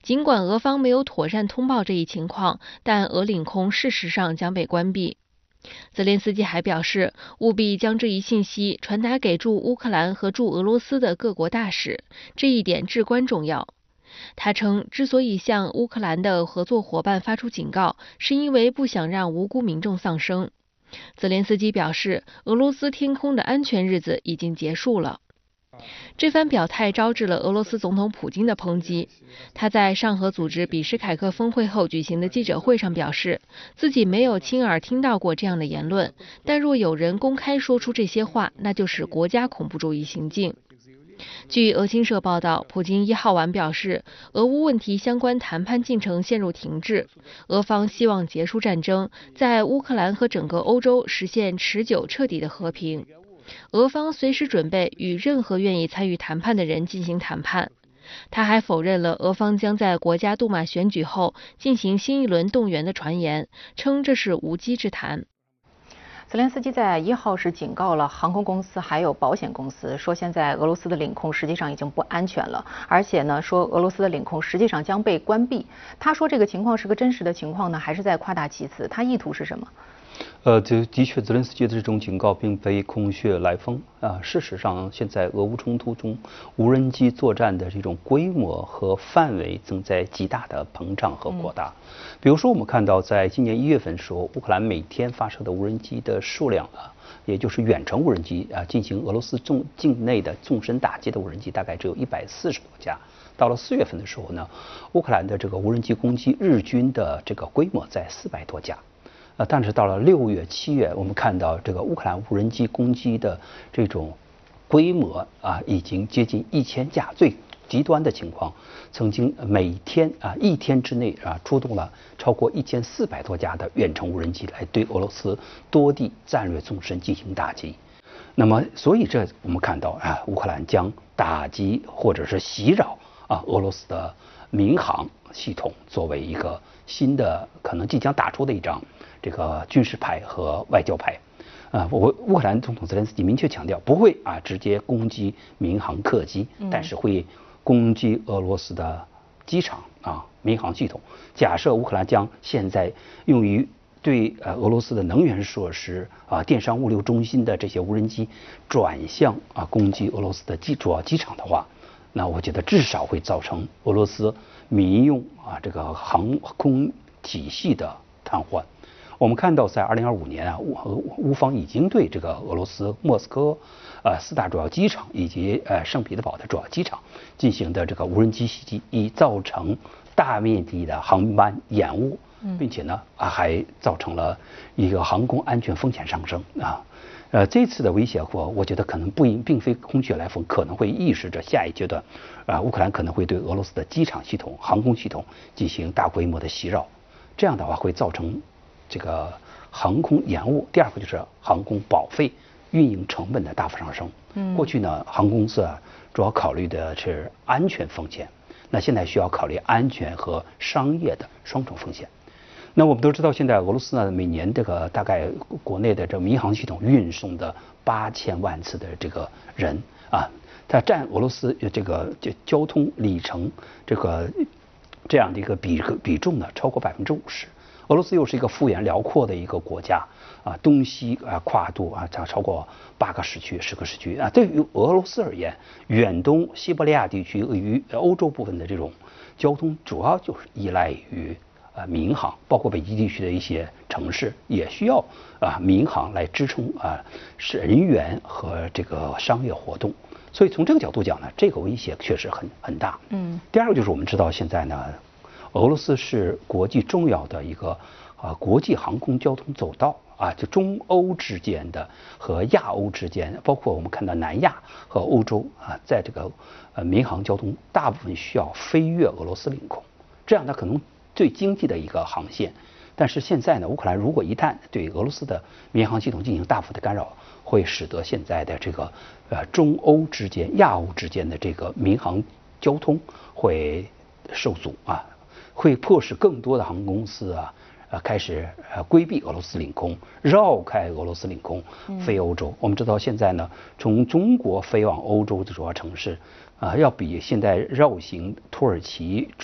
尽管俄方没有妥善通报这一情况，但俄领空事实上将被关闭。泽连斯基还表示，务必将这一信息传达给驻乌克兰和驻俄罗斯的各国大使，这一点至关重要。他称，之所以向乌克兰的合作伙伴发出警告，是因为不想让无辜民众丧生。泽连斯基表示，俄罗斯天空的安全日子已经结束了。这番表态招致了俄罗斯总统普京的抨击。他在上合组织比什凯克峰会后举行的记者会上表示，自己没有亲耳听到过这样的言论，但若有人公开说出这些话，那就是国家恐怖主义行径。据俄新社报道，普京1号晚表示，俄乌问题相关谈判进程陷入停滞，俄方希望结束战争，在乌克兰和整个欧洲实现持久彻底的和平。俄方随时准备与任何愿意参与谈判的人进行谈判。他还否认了俄方将在国家杜马选举后进行新一轮动员的传言，称这是无稽之谈。 泽连斯基在1号是警告了航空公司还有保险公司，说现在俄罗斯的领空实际上已经不安全了，而且呢说俄罗斯的领空实际上将被关闭。他说这个情况是个真实的情况呢，还是在夸大其词？他意图是什么？ 这的确，泽连斯基的这种警告并非空穴来风啊。事实上，现在俄乌冲突中，无人机作战的这种规模和范围正在极大的膨胀和扩大。比如说，我们看到，在今年1月份的时候，乌克兰每天发射的无人机的数量也就是远程无人机进行俄罗斯境内的纵深打击的无人机，大概只有140多架。到了4月份的时候呢，乌克兰的这个无人机攻击日均的这个规模在400多架。但是到了6月、7月，我们看到这个乌克兰无人机攻击的这种规模已经接近1000架。最极端的情况，曾经每天1天之内出动了超过1400多架的远程无人机来对俄罗斯多地战略纵深进行打击。那么，所以这我们看到乌克兰将打击或者是袭扰俄罗斯的民航系统作为一个新的可能即将打出的一张这个军事牌和外交牌。乌克兰总统泽连斯基明确强调，不会直接攻击民航客机，但是会攻击俄罗斯的机场民航系统。假设乌克兰将现在用于对俄罗斯的能源设施电商物流中心的这些无人机转向攻击俄罗斯的主要机场的话，那我觉得至少会造成俄罗斯民用这个航空体系的瘫痪。我们看到，在2025年乌方已经对这个俄罗斯莫斯科4大主要机场以及圣彼得堡的主要机场进行的这个无人机袭击，已造成大面积的航班延误，并且呢还造成了一个航空安全风险上升这次的威胁我觉得可能并非空穴来风，可能会预示着下一阶段乌克兰可能会对俄罗斯的机场系统、航空系统进行大规模的袭扰。这样的话会造成这个航空延误。第二个就是航空保费、运营成本的大幅上升。过去呢，航空公司主要考虑的是安全风险，那现在需要考虑安全和商业的双重风险。那我们都知道，现在俄罗斯呢，每年这个大概国内的这民航系统运送的8000万次的这个人它占俄罗斯这个交通里程这样的一个比重呢，超过50%。俄罗斯又是一个幅员辽阔的一个国家东西跨度超过8个时区、10个时区对于俄罗斯而言，远东西伯利亚地区与欧洲部分的这种交通，主要就是依赖于民航，包括北极地区的一些城市也需要民航来支撑人员和这个商业活动。所以从这个角度讲呢，这个威胁确实很大。第二个就是我们知道现在呢，俄罗斯是国际重要的一个国际航空交通走道就中欧之间的和亚欧之间，包括我们看到南亚和欧洲在这个民航交通大部分需要飞越俄罗斯领空，这样呢可能最经济的一个航线。但是现在呢，乌克兰如果一旦对俄罗斯的民航系统进行大幅的干扰，会使得现在的这个中欧之间、亚欧之间的这个民航交通会受阻会迫使更多的航空公司开始规避俄罗斯领空，绕开俄罗斯领空飞欧洲。我们知道现在呢，从中国飞往欧洲的主要城市要比现在绕行土耳其、